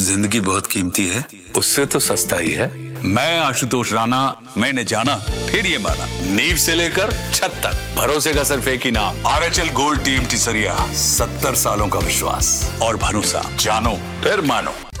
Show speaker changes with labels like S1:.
S1: जिंदगी बहुत कीमती है।
S2: उससे तो सस्ता ही है। मैं आशुतोष राणा, मैंने जाना फिर ये माना, नींव से लेकर छत तक भरोसे का सिर्फ एक ही नाम, आरएचएल गोल्ड टीम टिसरिया। 70 सालों का विश्वास और भरोसा, जानो फिर मानो।